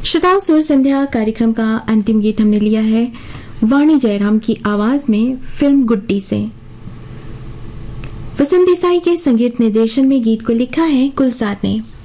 श्रोताओं, सुर संध्या कार्यक्रम का अंतिम गीत हमने लिया है वाणी जयराम की आवाज में फिल्म गुड्डी से। वसंत देसाई के संगीत निर्देशन में गीत को लिखा है गुलजार ने।